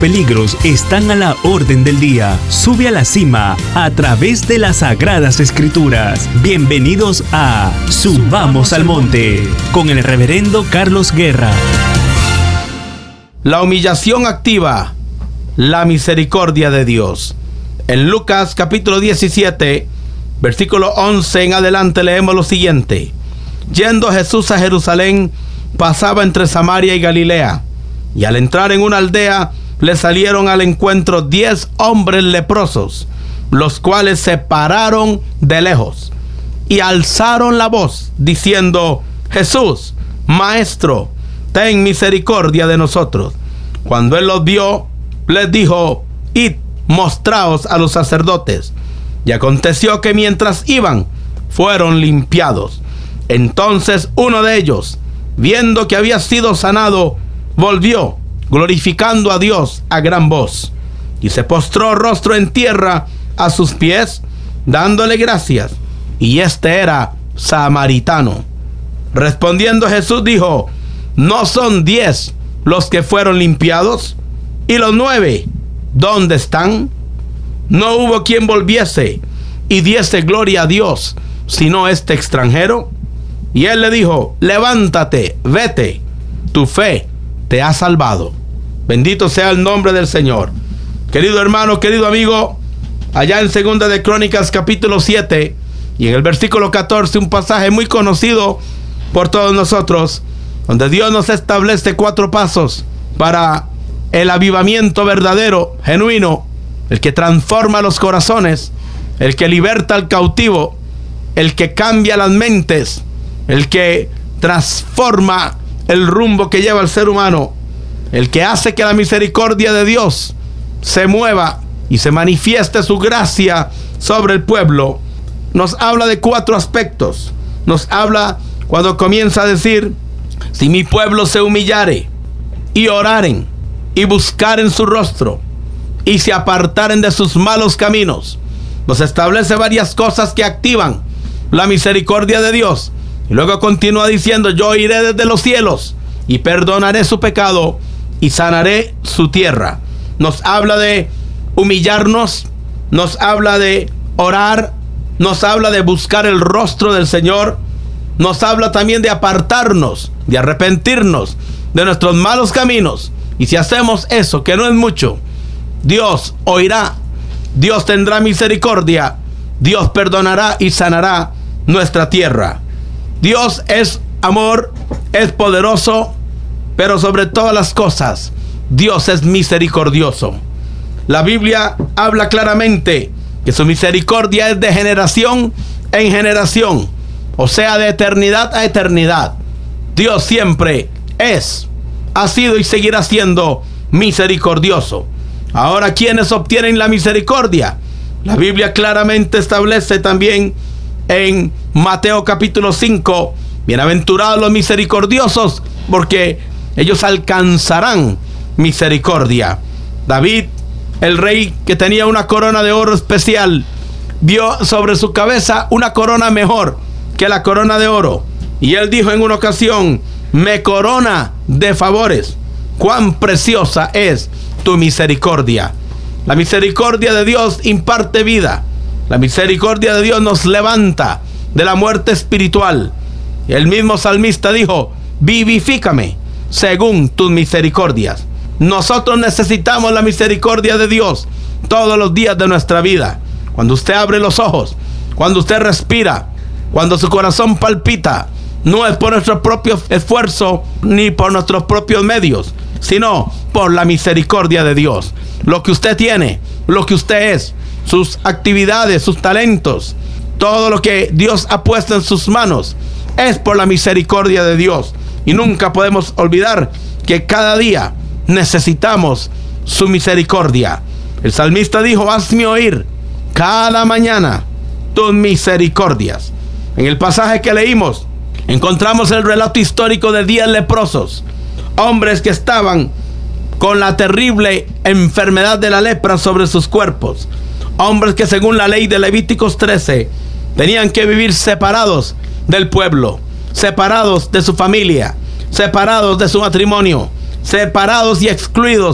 peligros están a la orden del día. Sube a la cima a través de las Sagradas Escrituras. Bienvenidos a Subamos al Monte con el reverendo Carlos Guerra. La humillación activa la misericordia de Dios. En Lucas capítulo 17, versículo 11 en adelante leemos lo siguiente. Yendo Jesús a Jerusalén, pasaba entre Samaria y Galilea, y al entrar en una aldea, le salieron al encuentro 10 hombres leprosos, los cuales se pararon de lejos y alzaron la voz, diciendo: Jesús, Maestro, ten misericordia de nosotros. Cuando él los vio, les dijo: Id, mostraos a los sacerdotes. Y aconteció que mientras iban, fueron limpiados. Entonces uno de ellos, viendo que había sido sanado, volvió, glorificando a Dios a gran voz, y se postró rostro en tierra a sus pies, dándole gracias. Y este era samaritano. Respondiendo Jesús dijo: ¿no son 10 los que fueron limpiados? ¿Y los 9 dónde están? No hubo quien volviese y diese gloria a Dios, sino este extranjero. Y él le dijo: levántate, vete, tu fe te ha salvado. Bendito sea el nombre del Señor. Querido hermano, querido amigo, allá en 2 de Crónicas capítulo 7 y en el versículo 14, un pasaje muy conocido por todos nosotros, donde Dios nos establece 4 pasos para el avivamiento verdadero, genuino, el que transforma los corazones, el que liberta al cautivo, el que cambia las mentes, el que transforma el rumbo que lleva el ser humano, el que hace que la misericordia de Dios se mueva y se manifieste su gracia sobre el pueblo. Nos habla de 4 aspectos. Nos habla cuando comienza a decir: si mi pueblo se humillare y oraren y buscaren su rostro y se apartaren de sus malos caminos. Nos establece varias cosas que activan la misericordia de Dios. Y luego continúa diciendo: yo iré desde los cielos y perdonaré su pecado y sanaré su tierra. Nos habla de humillarnos, nos habla de orar, nos habla de buscar el rostro del Señor, nos habla también de apartarnos, de arrepentirnos de nuestros malos caminos. Y si hacemos eso, que no es mucho, Dios oirá, Dios tendrá misericordia, Dios perdonará y sanará nuestra tierra. Dios es amor, es poderoso, pero sobre todas las cosas, Dios es misericordioso. La Biblia habla claramente que su misericordia es de generación en generación, o sea, de eternidad a eternidad. Dios siempre es, ha sido y seguirá siendo misericordioso. Ahora, ¿quiénes obtienen la misericordia? La Biblia claramente establece también en Mateo capítulo 5: bienaventurados los misericordiosos, porque ellos alcanzarán misericordia. David, el rey que tenía una corona de oro especial, vio sobre su cabeza una corona mejor que la corona de oro. Y él dijo en una ocasión: me corona de favores. Cuán preciosa es tu misericordia. La misericordia de Dios imparte vida. La misericordia de Dios nos levanta de la muerte espiritual. El mismo salmista dijo: vivifícame según tus misericordias. Nosotros necesitamos la misericordia de Dios todos los días de nuestra vida. Cuando usted abre los ojos, cuando usted respira, cuando su corazón palpita, no es por nuestro propio esfuerzo ni por nuestros propios medios, sino por la misericordia de Dios. Lo que usted tiene, lo que usted es, sus actividades, sus talentos, todo lo que Dios ha puesto en sus manos, es por la misericordia de Dios. Y nunca podemos olvidar que cada día necesitamos su misericordia. El salmista dijo: hazme oír cada mañana tus misericordias. En el pasaje que leímos, encontramos el relato histórico de 10 leprosos, hombres que estaban con la terrible enfermedad de la lepra sobre sus cuerpos, hombres que según la ley de Levíticos 13 tenían que vivir separados del pueblo, separados de su familia, separados de su matrimonio, separados y excluidos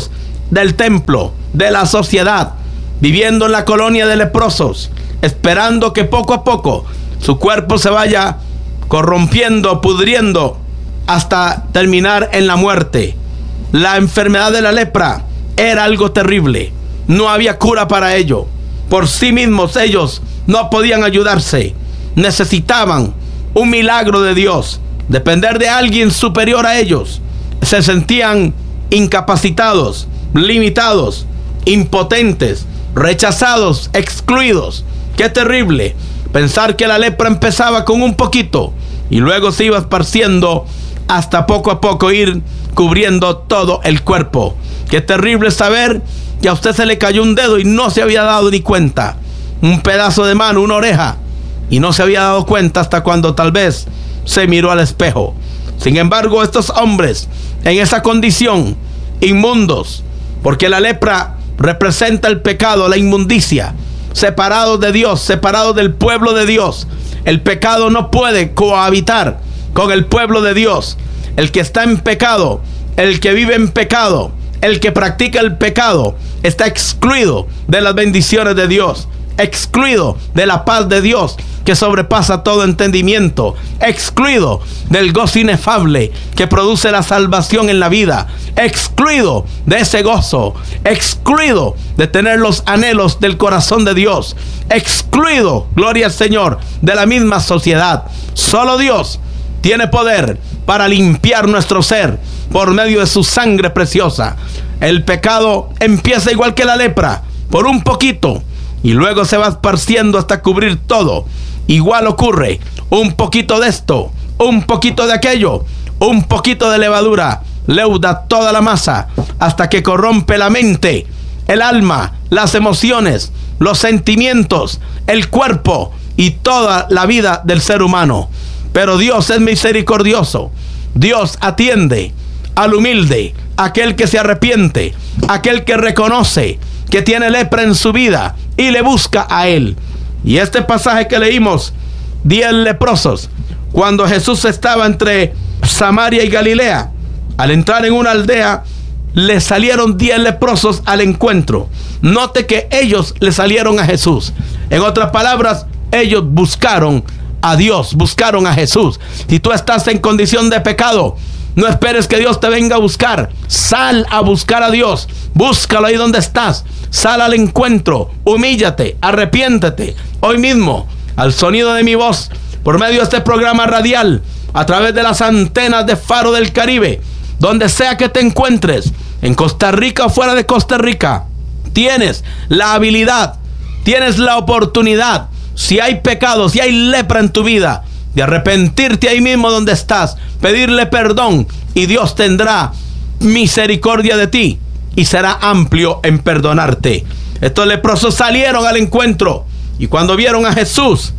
del templo, de la sociedad, viviendo en la colonia de leprosos, esperando que poco a poco su cuerpo se vaya corrompiendo, pudriendo, hasta terminar en la muerte. La enfermedad de la lepra era algo terrible. No había cura para ello. Por sí mismos ellos no podían ayudarse. Necesitaban un milagro de Dios, depender de alguien superior a ellos. Se sentían incapacitados, limitados, impotentes, rechazados, excluidos. ¡Qué terrible! Pensar que la lepra empezaba con un poquito y luego se iba esparciendo hasta poco a poco ir cubriendo todo el cuerpo. ¡Qué terrible saber que a usted se le cayó un dedo y no se había dado ni cuenta! Un pedazo de mano, una oreja, y no se había dado cuenta hasta cuando tal vez se miró al espejo. Sin embargo, estos hombres en esa condición, inmundos, porque la lepra representa el pecado, la inmundicia, separados de Dios, separados del pueblo de Dios. El pecado no puede cohabitar con el pueblo de Dios. El que está en pecado, el que vive en pecado, el que practica el pecado, está excluido de las bendiciones de Dios, excluido de la paz de Dios que sobrepasa todo entendimiento, excluido del gozo inefable que produce la salvación en la vida, excluido de ese gozo, excluido de tener los anhelos del corazón de Dios, excluido, gloria al Señor, de la misma sociedad. Solo Dios tiene poder para limpiar nuestro ser por medio de su sangre preciosa. El pecado empieza igual que la lepra, por un poquito, y luego se va esparciendo hasta cubrir todo. Igual ocurre, un poquito de esto, un poquito de aquello, un poquito de levadura leuda toda la masa hasta que corrompe la mente, el alma, las emociones, los sentimientos, el cuerpo y toda la vida del ser humano. Pero Dios es misericordioso. Dios atiende al humilde, aquel que se arrepiente, aquel que reconoce que tiene lepra en su vida y le busca a Él. Y este pasaje que leímos, 10 leprosos, cuando Jesús estaba entre Samaria y Galilea, al entrar en una aldea, le salieron 10 leprosos al encuentro. Note que ellos le salieron a Jesús. En otras palabras, ellos buscaron a Dios, buscaron a Jesús. Si tú estás en condición de pecado, no esperes que Dios te venga a buscar. Sal a buscar a Dios. Búscalo ahí donde estás. Sal al encuentro. Humíllate. Arrepiéntete. Hoy mismo, al sonido de mi voz, por medio de este programa radial, a través de las antenas de Faro del Caribe, donde sea que te encuentres, en Costa Rica o fuera de Costa Rica, tienes la habilidad, tienes la oportunidad, si hay pecado, si hay lepra en tu vida, de arrepentirte ahí mismo donde estás, pedirle perdón, y Dios tendrá misericordia de ti y será amplio en perdonarte. Estos leprosos salieron al encuentro y cuando vieron a Jesús,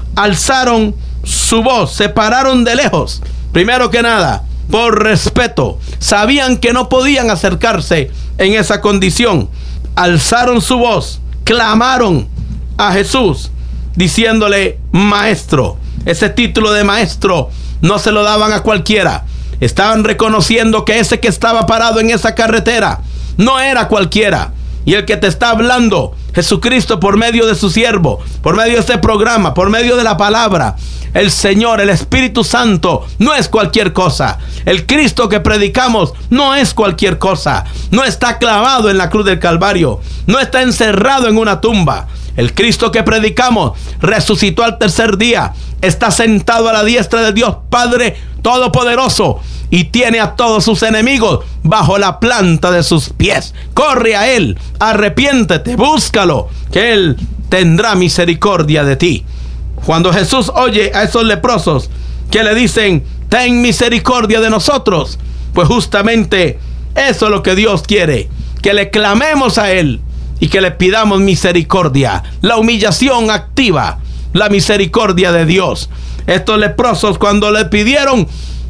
alzaron su voz, se pararon de lejos. Primero que nada, por respeto, sabían que no podían acercarse en esa condición. Alzaron su voz, clamaron a Jesús, diciéndole maestro. Ese título de maestro no se lo daban a cualquiera. Estaban reconociendo que ese que estaba parado en esa carretera no era cualquiera. Y el que te está hablando, Jesucristo, por medio de su siervo, por medio de este programa, por medio de la palabra, el Señor, el Espíritu Santo, no es cualquier cosa. El Cristo que predicamos no es cualquier cosa. No está clavado en la cruz del Calvario. No está encerrado en una tumba. El Cristo que predicamos resucitó al tercer día. Está sentado a la diestra de Dios Padre Todopoderoso y tiene a todos sus enemigos bajo la planta de sus pies. Corre a Él, arrepiéntete, búscalo, que Él tendrá misericordia de ti. Cuando Jesús oye a esos leprosos que le dicen, ten misericordia de nosotros, pues justamente eso es lo que Dios quiere, que le clamemos a Él y que le pidamos misericordia. La humillación activa la misericordia de Dios. Estos leprosos, cuando le pidieron,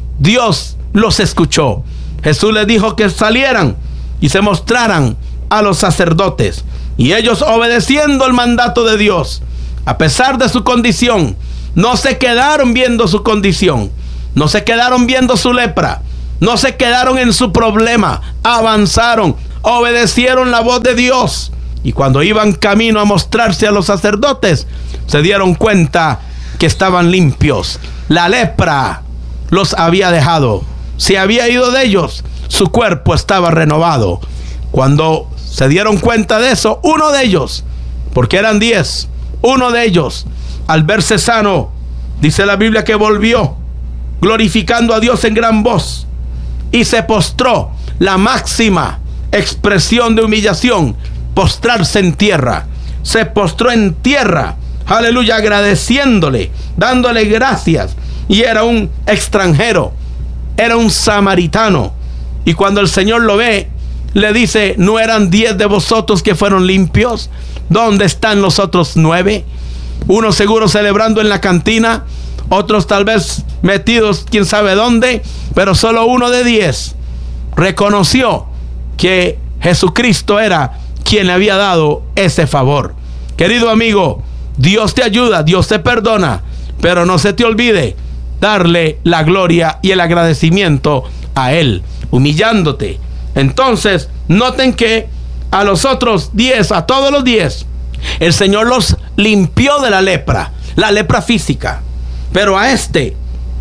Dios los escuchó. Jesús les dijo que salieran y se mostraran a los sacerdotes. Y ellos, obedeciendo el mandato de Dios, a pesar de su condición, no se quedaron viendo su condición, no se quedaron viendo su lepra, no se quedaron en su problema, avanzaron, obedecieron la voz de Dios. Y cuando iban camino a mostrarse a los sacerdotes, se dieron cuenta que estaban limpios. La lepra los había dejado, se había ido de ellos, su cuerpo estaba renovado. Cuando se dieron cuenta de eso, uno de ellos, porque eran 10, uno de ellos, al verse sano, dice la Biblia que volvió, glorificando a Dios en gran voz, y se postró. La máxima expresión de humillación, postrarse en tierra. Se postró en tierra, aleluya, agradeciéndole, dándole gracias. Y era un extranjero, era un samaritano. Y cuando el Señor lo ve, le dice: ¿no eran 10 de vosotros que fueron limpios? ¿Dónde están los otros 9? Unos seguro celebrando en la cantina, otros tal vez metidos quién sabe dónde, pero solo uno de 10 reconoció que Jesucristo era quien le había dado ese favor. Querido amigo, Dios te ayuda, Dios te perdona, pero no se te olvide darle la gloria y el agradecimiento a Él, humillándote. Entonces, noten que a los otros 10, a todos los 10, el Señor los limpió de la lepra física. Pero a este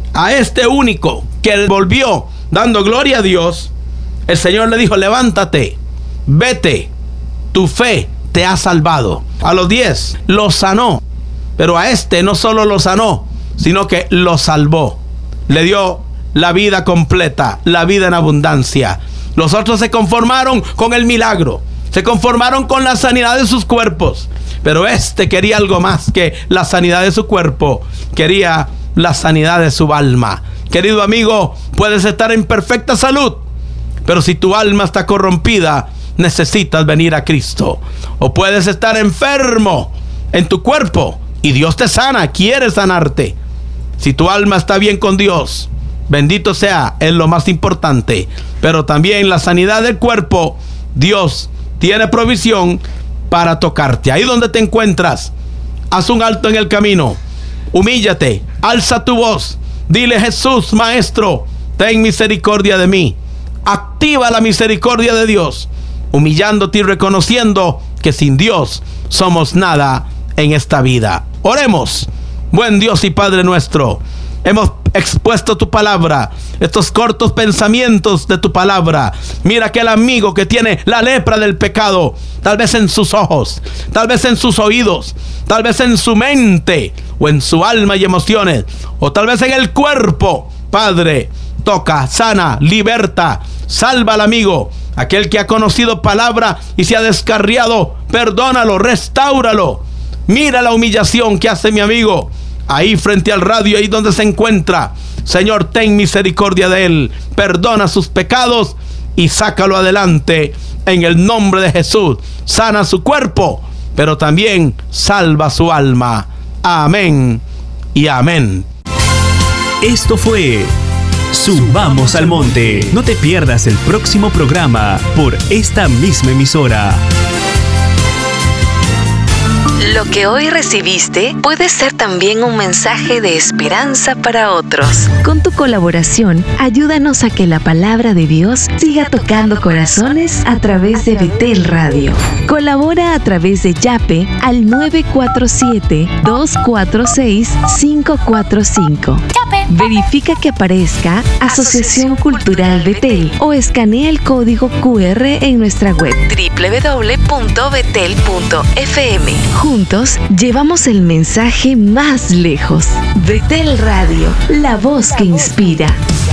único que volvió dando gloria a Dios, el Señor le dijo: levántate, vete, tu fe te ha salvado. A los 10 los sanó, pero a este no solo lo sanó, sino que lo salvó. Le dio la vida completa, la vida en abundancia. Los otros se conformaron con el milagro, se conformaron con la sanidad de sus cuerpos, pero este quería algo más que la sanidad de su cuerpo, quería la sanidad de su alma. Querido amigo, puedes estar en perfecta salud, pero si tu alma está corrompida, necesitas venir a Cristo. O puedes estar enfermo en tu cuerpo y Dios te sana, quiere sanarte. Si tu alma está bien con Dios, bendito sea, es lo más importante. Pero también la sanidad del cuerpo, Dios tiene provisión para tocarte. Ahí donde te encuentras, haz un alto en el camino, humíllate, alza tu voz, dile: Jesús, Maestro, ten misericordia de mí. Activa la misericordia de Dios, humillándote y reconociendo que sin Dios somos nada en esta vida. Oremos. Buen Dios y Padre nuestro, hemos expuesto tu palabra, estos cortos pensamientos de tu palabra. Mira aquel amigo que tiene la lepra del pecado, tal vez en sus ojos, tal vez en sus oídos, tal vez en su mente o en su alma y emociones, o tal vez en el cuerpo. Padre, toca, sana, liberta, salva al amigo, aquel que ha conocido palabra y se ha descarriado. Perdónalo, restáuralo. Mira la humillación que hace mi amigo ahí frente al radio, ahí donde se encuentra. Señor, ten misericordia de él, perdona sus pecados y sácalo adelante en el nombre de Jesús. Sana su cuerpo, pero también salva su alma. Amén y amén. Esto fue Subamos al Monte. No te pierdas el próximo programa por esta misma emisora. Lo que hoy recibiste puede ser también un mensaje de esperanza para otros. Con tu colaboración, ayúdanos a que la palabra de Dios siga tocando corazones a través de Betel Radio. Colabora a través de Yape al 947-246-545. Verifica que aparezca Asociación Cultural Betel o escanea el código QR en nuestra web www.betel.fm. Juntos llevamos el mensaje más lejos. Betel Radio, la voz que inspira.